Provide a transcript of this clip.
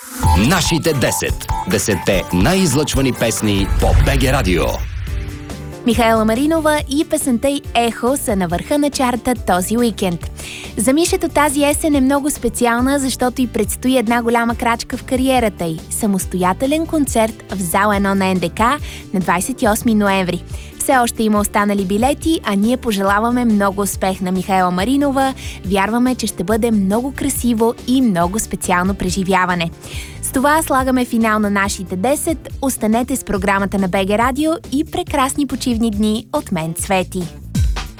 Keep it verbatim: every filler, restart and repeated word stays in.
Нашите десет. Десетте най-излъчвани песни по БГ Радио. Михаела Маринова и песента й "Ехо" са на върха на чарта този уикенд. За Мишето тази есен е много специална, защото й предстои една голяма крачка в кариерата й – самостоятелен концерт в зала едно на Ен Де Ка на двадесет и осми ноември. Все още има останали билети, а ние пожелаваме много успех на Михаела Маринова. Вярваме, че ще бъде много красиво и много специално преживяване. С това слагаме финал на нашите десет. Останете с програмата на БГ Радио и прекрасни почивни дни от мен, Цвети.